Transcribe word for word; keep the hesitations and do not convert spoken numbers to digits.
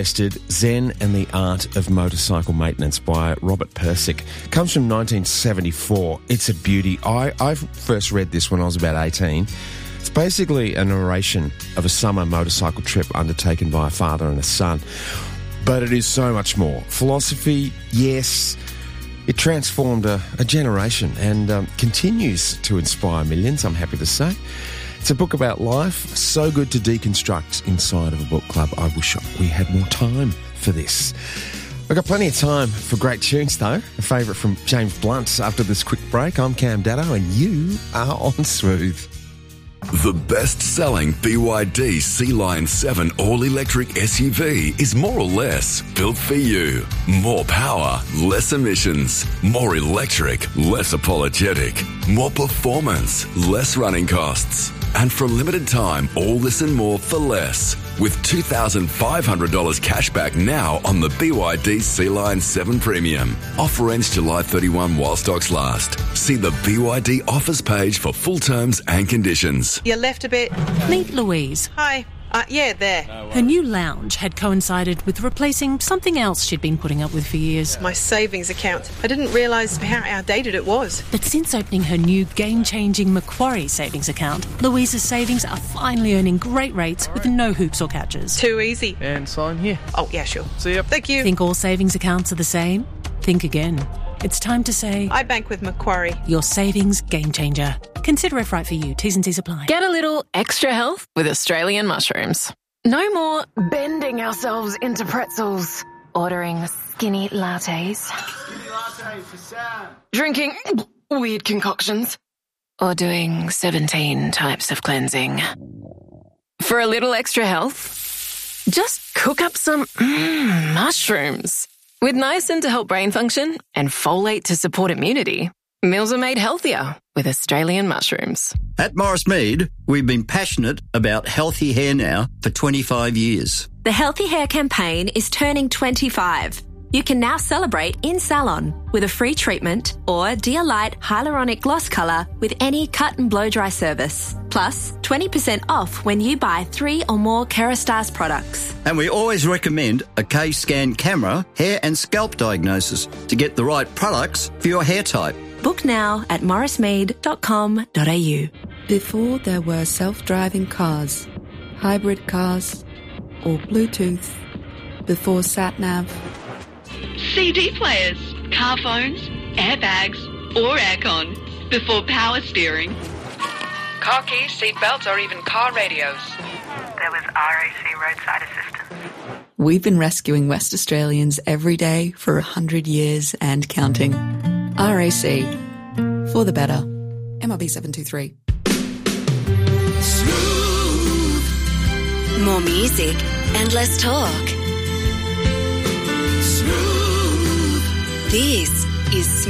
Zen and the Art of Motorcycle Maintenance by Robert Persick. Comes from nineteen seventy-four. It's a beauty. I, I first read this when I was about eighteen. It's basically a narration of a summer motorcycle trip undertaken by a father and a son. But it is so much more. Philosophy, yes. It transformed a, a generation and um, continues to inspire millions, I'm happy to say. It's a book about life, so good to deconstruct inside of a book club. I wish we had more time for this. I've got plenty of time for great tunes, though. A favourite from James Blunt after this quick break. I'm Cam Daddo, and you are on Smooth. The best-selling B Y D Sea Lion seven all-electric S U V is more or less built for you. More power, less emissions. More electric, less apologetic. More performance, less running costs. And for a limited time, all this and more for less. With two thousand five hundred dollars cash back now on the B Y D Sea Lion seven Premium. Offer ends July thirty-first while stocks last. See the B Y D offers page for full terms and conditions. You left a bit. Meet Louise. Hi. Uh, yeah, there. Her new lounge had coincided with replacing something else she'd been putting up with for years. My savings account. I didn't realise how outdated it was. But since opening her new game-changing Macquarie savings account, Louise's savings are finally earning great rates with no hoops or catches. Too easy. And sign here. Oh, yeah, sure. See ya. Thank you. Think all savings accounts are the same? Think again. It's time to say... I bank with Macquarie. Your savings game changer. Consider if right for you. T's and C's apply. Get a little extra health with Australian mushrooms. No more bending ourselves into pretzels. Ordering skinny lattes. Skinny latte for Sam. Drinking weird concoctions. Or doing seventeen types of cleansing. For a little extra health, just cook up some mm, mushrooms. With niacin to help brain function and folate to support immunity, meals are made healthier with Australian mushrooms. At Morris Mead, we've been passionate about healthy hair now for twenty-five years. The Healthy Hair campaign is turning twenty-five. You can now celebrate in salon with a free treatment or Dear Light Hyaluronic Gloss Colour with any cut and blow dry service. Plus, twenty percent off when you buy three or more Kerastase products. And we always recommend a K-Scan camera, hair and scalp diagnosis to get the right products for your hair type. Book now at morris mead dot com dot a u. Before there were self-driving cars, hybrid cars, or Bluetooth, before sat-nav, C D players, car phones, airbags, or aircon, before power steering. Car keys, seat belts, or even car radios. There was R A C roadside assistance. We've been rescuing West Australians every day for a hundred years and counting. R A C, for the better. M R B seven two three. Smooth. More music and less talk. Smooth. This is Smooth.